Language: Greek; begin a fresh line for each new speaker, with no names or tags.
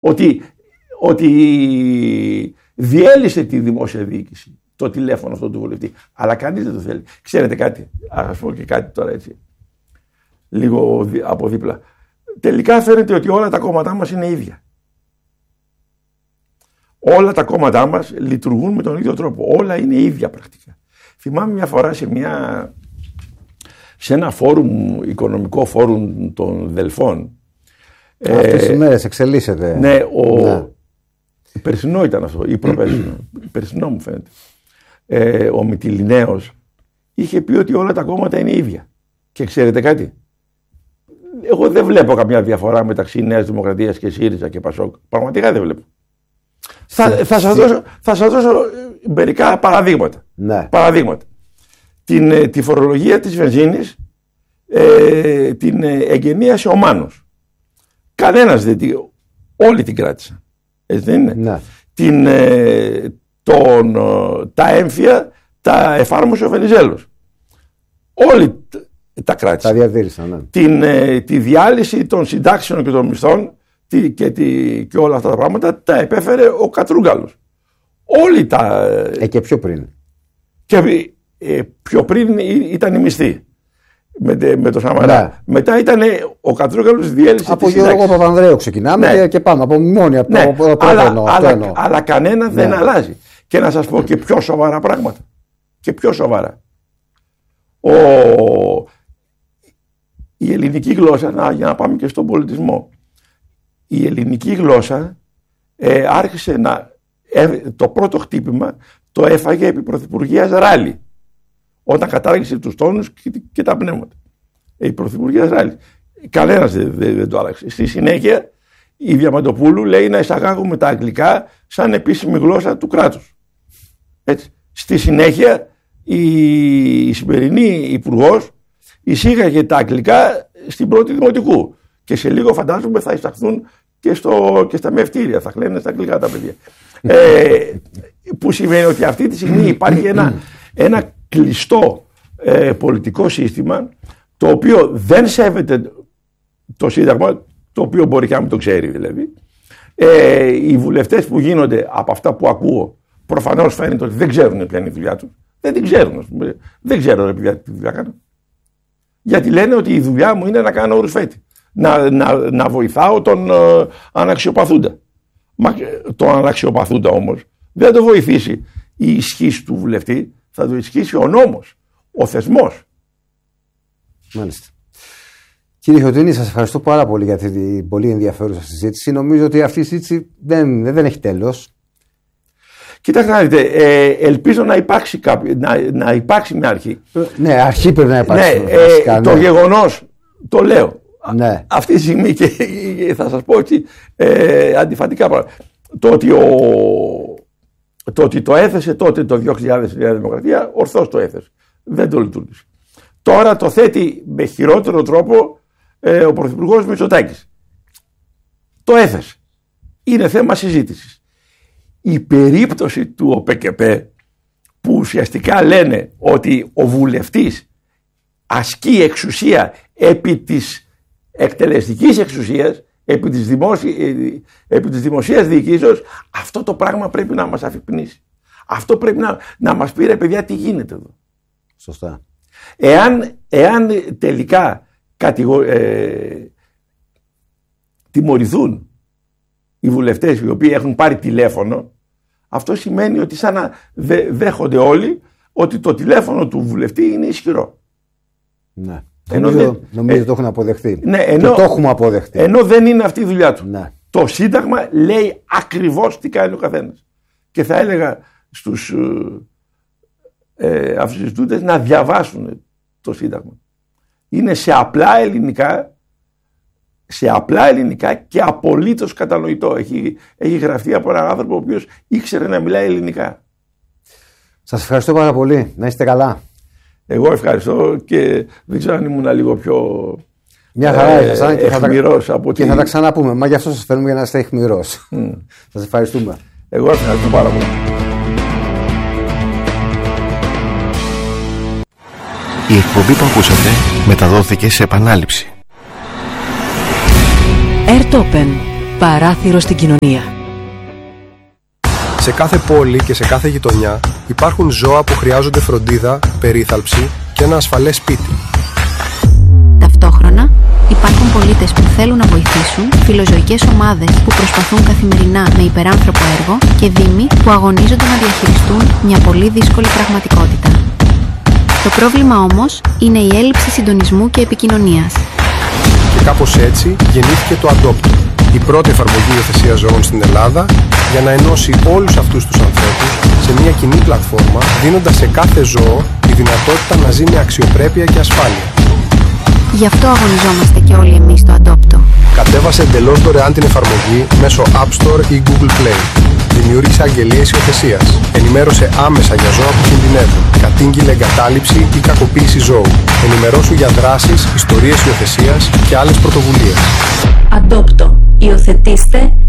ότι διέλυσε τη δημόσια διοίκηση το τηλέφωνο αυτό του βουλευτή. Αλλά κανείς δεν το θέλει. Ξέρετε κάτι, ας πω και κάτι τώρα έτσι, λίγο από δίπλα. Τελικά φαίνεται ότι όλα τα κόμματά μας είναι ίδια. Όλα τα κόμματά μας λειτουργούν με τον ίδιο τρόπο. Όλα είναι ίδια πρακτικά. Θυμάμαι μια φορά σε ένα φόρουμ, οικονομικό φόρουμ των Δελφών.
Αυτές τις μέρες εξελίσσεται.
Ναι, περσινό ήταν αυτό, ή προπέρσινο. Περσινό μου φαίνεται. Ο Μυτιληναίος είχε πει ότι όλα τα κόμματα είναι ίδια. Και ξέρετε κάτι, εγώ δεν βλέπω καμιά διαφορά μεταξύ Νέας Δημοκρατίας και ΣΥΡΙΖΑ και ΠΑΣΟΚ. Πραγματικά δεν βλέπω. Θα σας δώσω μερικά παραδείγματα.
Ναι.
Παραδείγματα. Τη φορολογία της βενζίνης την εγκαινίασε ο Μάνος. Κανένας δεν όλοι την κράτησαν. Έτσι δεν είναι?
Ναι.
Τα έμφυα τα εφάρμοσε ο Βενιζέλος. Όλοι τα κράτησαν.
Τα διατήρησαν, ναι.
Τη διάλυση των συντάξεων και των μισθών και όλα αυτά τα πράγματα τα επέφερε ο Κατρούγκαλος. Όλοι τα...
Και πιο πριν.
Και πιο πριν ήταν η μισθή. Με το Σαμαρά. Ναι. Μετά ήταν ο Κατρούγκαλος διέλυσε
από Γιώργο Παπανδρέου ξεκινάμε, ναι, και πάμε από μνημόνια.
Ναι. Αλλά κανένα δεν αλλάζει. Και να σας πω και πιο σοβαρά πράγματα. Και πιο σοβαρά. Η ελληνική γλώσσα, για να πάμε και στον πολιτισμό, η ελληνική γλώσσα άρχισε το πρώτο χτύπημα το έφαγε επί πρωθυπουργίας Ράλη, όταν κατάργησε τους τόνους και τα πνεύματα. Η πρωθυπουργίας Ράλη. Κανένας δεν το άλλαξε. Στη συνέχεια η Διαμαντοπούλου λέει να εισαγάγουμε τα αγγλικά σαν επίσημη γλώσσα του κράτους. Έτσι. Στη συνέχεια η σημερινή υπουργός εισήγαγε τα αγγλικά στην πρώτη δημοτικού και σε λίγο φαντάζομαι θα εισαχθούν και στα μευτήρια, θα κλαίνουν στα αγγλικά τα παιδιά. Που σημαίνει ότι αυτή τη στιγμή υπάρχει ένα κλειστό πολιτικό σύστημα το οποίο δεν σέβεται το Σύνταγμα, το οποίο μπορεί και να μην το ξέρει δηλαδή. Οι βουλευτές που γίνονται από αυτά που ακούω προφανώς φαίνεται ότι δεν ξέρουν ποια είναι η δουλειά τους. Δεν την ξέρουν. Δεν ξέρω τι δουλειά κάνω. Γιατί λένε ότι η δουλειά μου είναι να κάνω ρουσφέτη. Να βοηθάω τον αναξιοπαθούντα. Μα τον αναξιοπαθούντα όμως δεν θα το βοηθήσει η ισχύς του βουλευτή, θα το ισχύσει ο νόμος, ο θεσμός.
Μάλιστα. Κύριε Χιωτίνη, σας ευχαριστώ πάρα πολύ για την πολύ ενδιαφέρουσα συζήτηση. Νομίζω ότι αυτή η συζήτηση δεν έχει τέλος.
Κοιτάξτε να δείτε, ελπίζω να υπάρξει μια αρχή.
Ναι, αρχή πρέπει να υπάρξει.
Ναι, βασικά, το γεγονός, το λέω. Ναι. Αυτή τη στιγμή και θα σας πω έτσι αντιφατικά πράγματα. Το ότι το έθεσε τότε το 2000 η Νέα Δημοκρατία, ορθώς το έθεσε. Δεν το λειτουργήσε. Τώρα το θέτει με χειρότερο τρόπο ο Πρωθυπουργός Μητσοτάκης. Το έθεσε. Είναι θέμα συζήτησης. Η περίπτωση του ΟΠΚΠ που ουσιαστικά λένε ότι ο βουλευτής ασκεί εξουσία επί της εκτελεστικής εξουσίας, επί της δημοσίας διοικήσεως, αυτό το πράγμα πρέπει να μας αφυπνίσει. Αυτό πρέπει να μας πει, ρε παιδιά, τι γίνεται εδώ.
Σωστά.
Εάν τελικά τιμωρηθούν οι βουλευτές οι οποίοι έχουν πάρει τηλέφωνο, αυτό σημαίνει ότι σαν να δέχονται όλοι ότι το τηλέφωνο του βουλευτή είναι ισχυρό.
Ναι. Νομίζω το έχουν αποδεχτεί.
Ναι,
και το έχουμε αποδεχτεί.
Ενώ δεν είναι αυτή η δουλειά του.
Ναι.
Το Σύνταγμα λέει ακριβώς τι κάνει ο καθένας. Και θα έλεγα στους αμφισβητούντες να διαβάσουν το Σύνταγμα. Είναι σε απλά ελληνικά και απολύτως κατανοητό. Έχει γραφτεί από έναν άνθρωπο ο οποίος ήξερε να μιλάει ελληνικά.
Σας ευχαριστώ πάρα πολύ. Να είστε καλά.
Εγώ ευχαριστώ και δεν ξέρω αν ήμουν λίγο πιο
μια χαρά
αιχμηρός από
και θα τα ξαναπούμε. Μα γι' αυτό σας φέρνουμε για να είστε αιχμηρός. Σας ευχαριστούμε.
Εγώ ευχαριστώ πάρα πολύ.
Η εκπομπή που ακούσατε μεταδόθηκε σε επανάληψη.
Airtopen. Παράθυρο στην κοινωνία.
Σε κάθε πόλη και σε κάθε γειτονιά υπάρχουν ζώα που χρειάζονται φροντίδα, περίθαλψη και ένα ασφαλές σπίτι.
Ταυτόχρονα, υπάρχουν πολίτες που θέλουν να βοηθήσουν, φιλοζωικές ομάδες που προσπαθούν καθημερινά με υπεράνθρωπο έργο και δήμοι που αγωνίζονται να διαχειριστούν μια πολύ δύσκολη πραγματικότητα. Το πρόβλημα όμως είναι η έλλειψη συντονισμού και επικοινωνίας.
Και κάπως έτσι γεννήθηκε το Adopt, η πρώτη εφαρμογή υιοθεσίας ζώων στην Ελλάδα, για να ενώσει όλους αυτούς τους ανθρώπους σε μια κοινή πλατφόρμα, δίνοντας σε κάθε ζώο τη δυνατότητα να ζει με αξιοπρέπεια και ασφάλεια.
Γι' αυτό αγωνιζόμαστε και όλοι εμείς στο Adopto.
Κατέβασε εντελώς δωρεάν την εφαρμογή μέσω App Store ή Google Play. Δημιούργησε αγγελίες υιοθεσίας. Ενημέρωσε άμεσα για ζώα που κινδυνεύουν, κατήγγειλε εγκατάλειψη ή κακοποίηση ζώου. Ενημερώσου για δράσεις, ιστορίες υιοθεσίας και άλλες πρωτοβουλίες.
Adopto. Υιοθετήστε